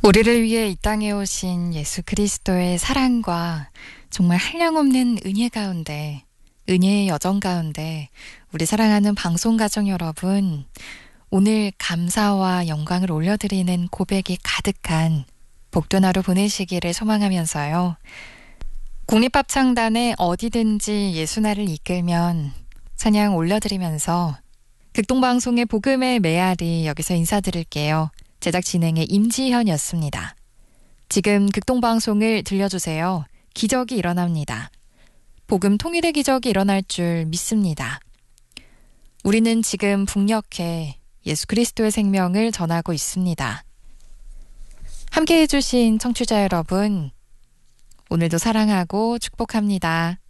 우리를 위해 이 땅에 오신 예수 그리스도의 사랑과 정말 한량없는 은혜 가운데, 은혜의 여정 가운데 우리 사랑하는 방송 가족 여러분, 오늘 감사와 영광을 올려드리는 고백이 가득한 복된 하루 보내시기를 소망하면서요. 국립합창단의 어디든지 예수 나를 이끌면 찬양 올려드리면서 극동방송의 복음의 메아리 여기서 인사드릴게요. 제작 진행의 임지현이었습니다. 지금 극동방송을 들려주세요. 기적이 일어납니다. 복음 통일의 기적이 일어날 줄 믿습니다. 우리는 지금 북녘에 예수 그리스도의 생명을 전하고 있습니다. 함께해 주신 청취자 여러분, 오늘도 사랑하고 축복합니다.